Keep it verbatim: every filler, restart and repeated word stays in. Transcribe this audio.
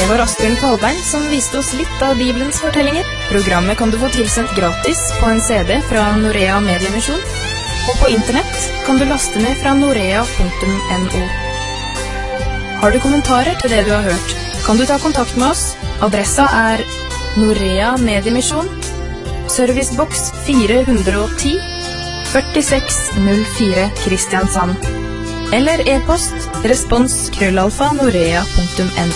Det var Asbjørn Kvalberg som viste oss litt av Bibelens fortellinger. Programmet kan du få tilsendt gratis på en C D fra Norea Mediemisjon, og på internett kan du laste ned fra norea punktum no. Har du kommentarer til det du har hørt, kan du ta kontakt med oss. Adressa er Norea Mediemisjon, serviceboks fire hundre og ti, førtiseks null fire Kristiansand. Eller e-post respons krøllalfa norea punktum no.